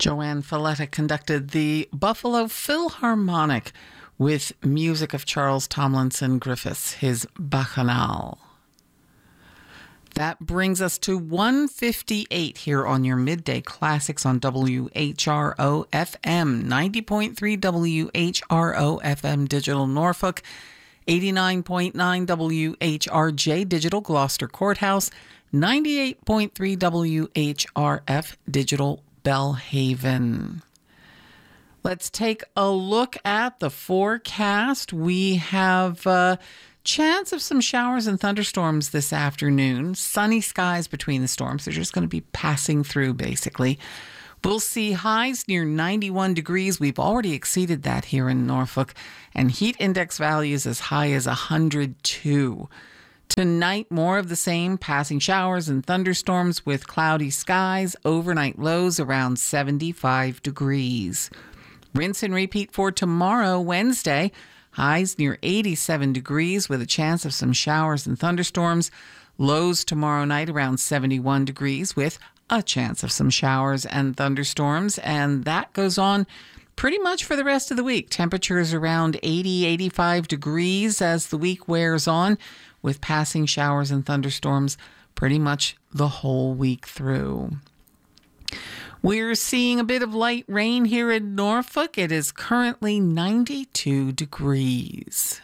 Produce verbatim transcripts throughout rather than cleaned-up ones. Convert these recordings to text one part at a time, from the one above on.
Joanne Falletta conducted the Buffalo Philharmonic with music of Charles Tomlinson Griffiths, his Bacchanal. That brings us to one fifty-eight here on your Midday Classics on W H R O F M, ninety point three W H R O F M Digital Norfolk, eighty-nine point nine W H R J Digital Gloucester Courthouse, ninety-eight point three W H R F Digital Bellhaven. Let's take a look at the forecast. We have a chance of some showers and thunderstorms this afternoon. Sunny skies between the storms. They're just going to be passing through, basically. We'll see highs near ninety-one degrees. We've already exceeded that here in Norfolk. And heat index values as high as one hundred two. Tonight, more of the same, passing showers and thunderstorms with cloudy skies, overnight lows around seventy-five degrees. Rinse and repeat for tomorrow, Wednesday, highs near eighty-seven degrees with a chance of some showers and thunderstorms. Lows tomorrow night around seventy-one degrees with a chance of some showers and thunderstorms. And that goes on pretty much for the rest of the week. Temperatures around eighty, eighty-five degrees as the week wears on, with passing showers and thunderstorms pretty much the whole week through. We're seeing a bit of light rain here in Norfolk. It is currently ninety-two degrees.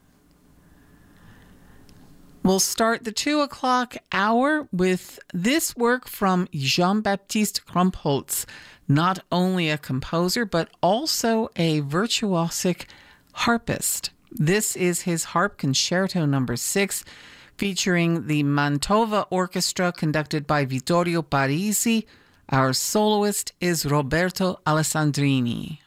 We'll start the two o'clock hour with this work from Jean-Baptiste Krumpholz, not only a composer, but also a virtuosic harpist. This is his Harp Concerto number six, featuring the Mantova Orchestra conducted by Vittorio Parisi. Our soloist is Roberto Alessandrini.